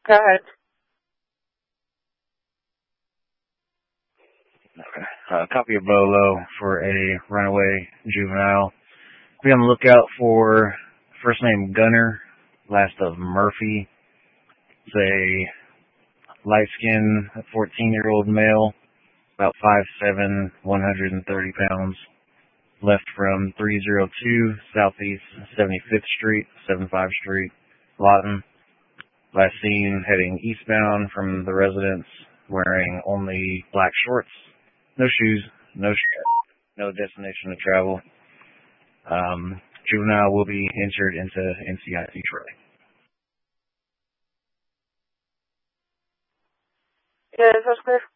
Go ahead. Okay. Copy of Bolo for a runaway juvenile. Be on the lookout for first name Gunner, last of Murphy. It's a light-skinned 14-year-old male, about 5'7", 130 pounds. Left from 302 Southeast 75th Street, 75th Street, Lawton. Last seen heading eastbound from the residence, wearing only black shorts, no shoes, no strap, no destination to travel. Juvenile will be entered into NCIC shortly. Yeah, that's clear.